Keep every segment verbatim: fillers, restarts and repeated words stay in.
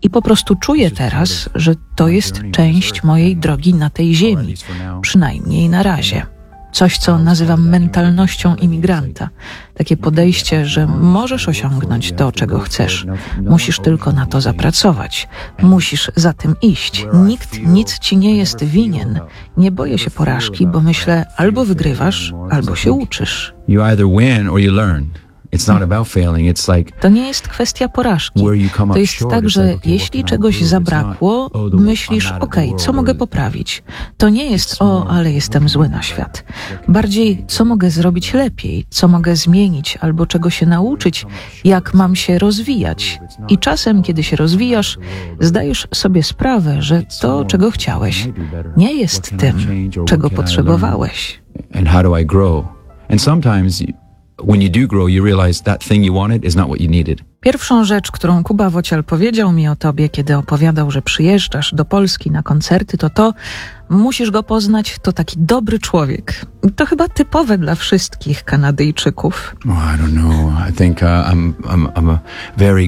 I po prostu czuję teraz, że to jest część mojej drogi na tej ziemi, przynajmniej na razie. Coś, co nazywam mentalnością imigranta. Takie podejście, że możesz osiągnąć to, czego chcesz. Musisz tylko na to zapracować. Musisz za tym iść. Nikt nic ci nie jest winien. Nie boję się porażki, bo myślę, albo wygrywasz, albo się uczysz. You either win or you learn. It's not about failing. It's like To nie jest kwestia porażki. To jest tak, że jeśli czegoś zabrakło, myślisz, okej, co mogę poprawić? To nie jest, o, ale jestem zły na świat. Bardziej, co mogę zrobić lepiej? Co mogę zmienić? Albo czego się nauczyć? Jak mam się rozwijać? I czasem, kiedy się rozwijasz, zdajesz sobie sprawę, że to, czego chciałeś, nie jest tym, czego potrzebowałeś. And how do I grow? And sometimes when you do grow, you realize that thing you wanted is not what you needed. Pierwszą rzecz, którą Kuba Wociel powiedział mi o tobie, kiedy opowiadał, że przyjeżdżasz do Polski na koncerty, to to, musisz go poznać, to taki dobry człowiek. To chyba typowe dla wszystkich Kanadyjczyków. Oh, I don't know. I think uh, I'm, I'm, I'm a very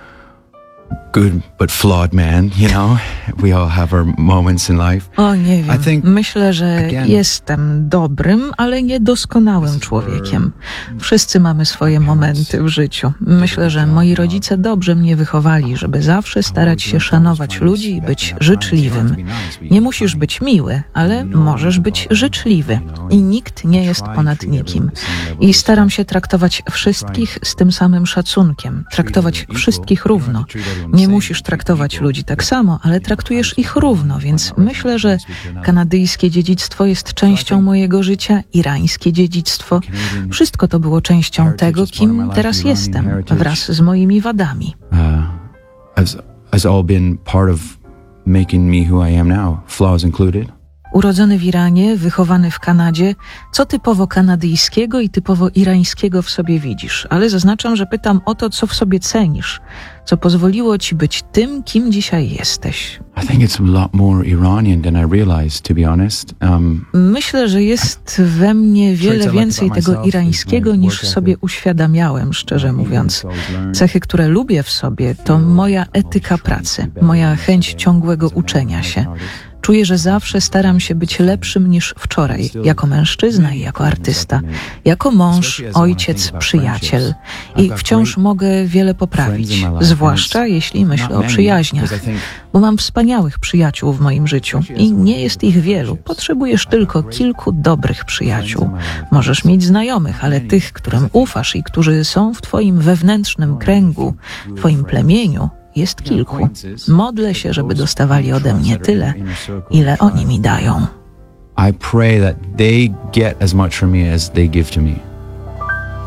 good but flawed man, you know. We all have our moments in life. O, nie wiem. I think, Myślę, że again, jestem dobrym, ale niedoskonałym człowiekiem. Wszyscy mamy swoje momenty w życiu. Myślę, że moi rodzice dobrze mnie wychowali, żeby zawsze starać się szanować ludzi i być życzliwym. Nie musisz być miły, ale możesz być życzliwy. I nikt nie jest ponad nikim. I staram się traktować wszystkich z tym samym szacunkiem. Traktować wszystkich równo. Nie musisz traktować ludzi tak samo, ale traktujesz ich równo, więc myślę, że kanadyjskie dziedzictwo jest częścią mojego życia, irańskie dziedzictwo. Wszystko to było częścią tego, kim teraz jestem, wraz z moimi wadami. uh, has, has all been part of making me who I am now, flaws included. Urodzony w Iranie, wychowany w Kanadzie, co typowo kanadyjskiego i typowo irańskiego w sobie widzisz? Ale zaznaczam, że pytam o to, co w sobie cenisz, co pozwoliło ci być tym, kim dzisiaj jesteś. I think it's a lot more Iranian than I realized, to be honest. Um, Myślę, że jest we mnie wiele więcej tego irańskiego, niż sobie uświadamiałem, szczerze mówiąc. Cechy, które lubię w sobie, to moja etyka pracy, moja chęć ciągłego uczenia się. Czuję, że zawsze staram się być lepszym niż wczoraj, jako mężczyzna i jako artysta, jako mąż, ojciec, przyjaciel. I wciąż mogę wiele poprawić, zwłaszcza jeśli myślę o przyjaźniach, bo mam wspaniałych przyjaciół w moim życiu i nie jest ich wielu. Potrzebujesz tylko kilku dobrych przyjaciół. Możesz mieć znajomych, ale tych, którym ufasz i którzy są w twoim wewnętrznym kręgu, w twoim plemieniu, jest kilku. Modlę się, żeby dostawali ode mnie tyle, ile oni mi dają. I pray that they get as much from me as they give to me.